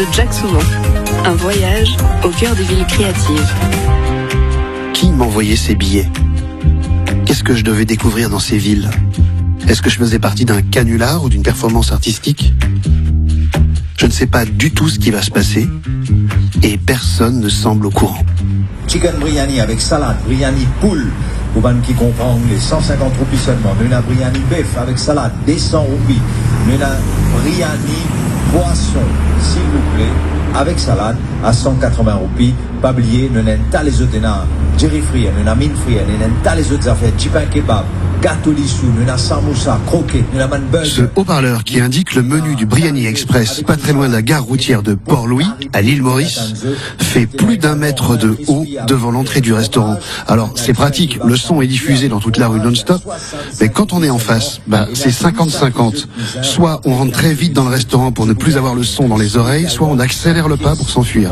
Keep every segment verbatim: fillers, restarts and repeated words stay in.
de Jack Souvent. Un voyage au cœur des villes créatives. Qui m'envoyait ces billets? Qu'est-ce que je devais découvrir dans ces villes? Est-ce que je faisais partie d'un canular ou d'une performance artistique? Je ne sais pas du tout ce qui va se passer et personne ne semble au courant. Chicken biryani avec salade, biryani poule, pour ceux qui comprennent les cent cinquante roupies seulement. Nous avons biryani bœuf avec salade, deux cents roupies. Nous avons biryani poisson, s'il vous plaît, avec salade à cent quatre-vingts roupies. Pas oublier, nous avons tas les autres, nous avons jerry free, nous avons mine free, nous avons tas les autres affaires, chipin kebab, gâteau lissou, nous avons samoussa, croquet, nous avons burger. Ce haut-parleur qui indique le menu du Briani Express, pas très loin de la gare routière de Port-Louis, à l'île Maurice, fait plus d'un mètre de haut devant l'entrée du restaurant. Alors, c'est pratique, le son est diffusé dans toute la rue non-stop, mais quand on est en face, bah, c'est cinquante cinquante. Soit on rentre très vite dans le restaurant pour ne plus avoir le son dans les oreilles, soit on accélère le pas pour s'enfuir.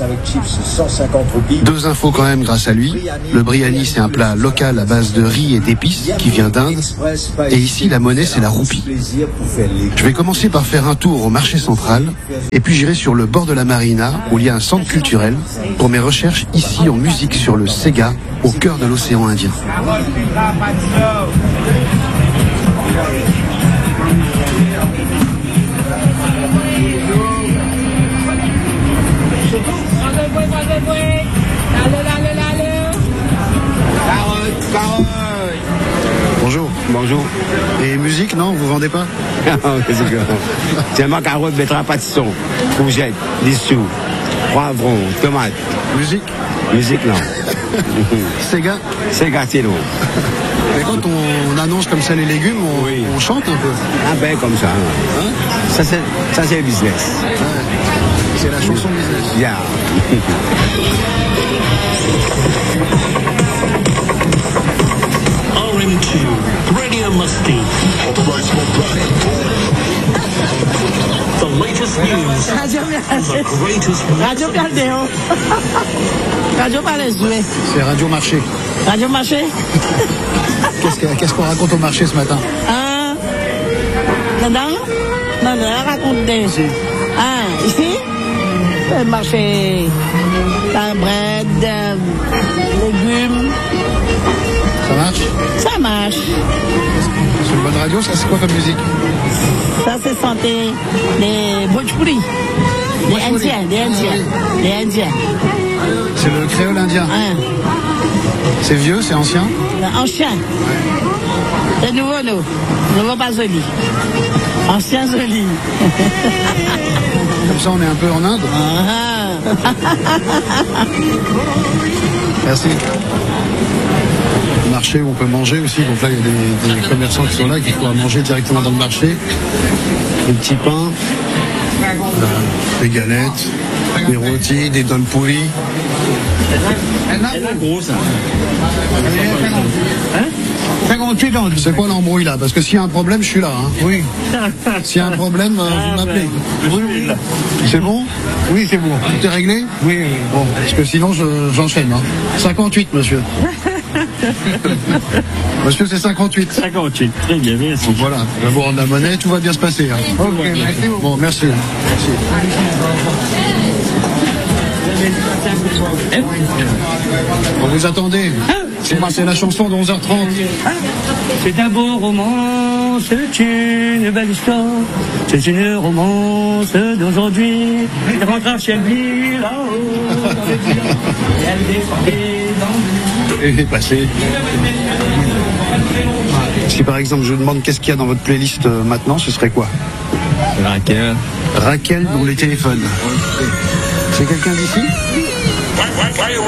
Deux infos quand même grâce à lui. Le Briani, c'est un plat local à base de riz et d'épices qui vient d'Inde. Et ici, la monnaie, c'est la roupie. Je vais commencer par faire un tour au marché central, et puis j'irai sur le bord de la marina, où il y a un centre culturel, pour mes recherches ici en musique sur le Sega, au cœur de l'océan Indien. Bonjour. Bonjour. Et musique, non? Vous vendez pas? C'est ma carotte, betterave, pâtisson, courgette, dissous, poivron, tomate. Musique? Musique, non. Sega? Sega, c'est non. Mais quand on annonce comme ça les légumes, on, oui. on chante un peu. Ah ben, comme ça. Hein? Ça, c'est, ça, c'est le business. Ouais. C'est la chanson business. Yeah. R M two, Radio Musty. The latest news. Radio The greatest Radio Caldéo. Radio Palais-Joué. C'est Radio Marché. Radio Marché. Qu'est-ce, que, qu'est-ce qu'on raconte au marché ce matin? Ah. Non, non. Non, non, raconte des. Ici. Ah, ici? Le marché. La bread, euh, légumes. Ça marche? Ça marche. C'est une bonne radio, ça c'est quoi comme musique? Ça c'est santé. Les Bhojpuri. Les Indiens, les Indiens. Les Indiens. C'est le créole indien. Hein. C'est vieux, c'est ancien? Ancien. C'est nouveau, nous. Nouveau pas joli. Ancien joli. Comme ça on est un peu en Inde. Ah. Merci. Marché où on peut manger aussi, donc là il y a des, des commerçants qui sont là qui pourront manger directement dans le marché. Des petits pains, euh, des galettes, des rôtis, des dolpouris. Elle est grosse. Hein? cinquante-huit ans. C'est quoi l'embrouille là? Parce que s'il y a un problème, je suis là. Hein. Oui. S'il y a un problème, euh, vous m'appelez. Oui. C'est bon? Oui, c'est bon. Tout est réglé? Oui, oui. Bon, parce que sinon je, j'enchaîne. Hein. cinquante-huit, monsieur. Monsieur, c'est cinquante-huit. cinquante-huit, très bien, merci. Donc voilà, on va vous rendre la monnaie, tout va bien se passer. Hein. Ok, merci. Bon, merci. Merci. On vous attendez. C'est, c'est la chanson de onze heures trente. C'est un beau roman, c'est une belle histoire. C'est une romance d'aujourd'hui. Elle rentre chez lui là-haut. Et elle descendait dans le... Et il est passé. Si par exemple je vous demande qu'est-ce qu'il y a dans votre playlist euh, maintenant, ce serait quoi? Raquel. Raquel dans les téléphones. C'est quelqu'un d'ici?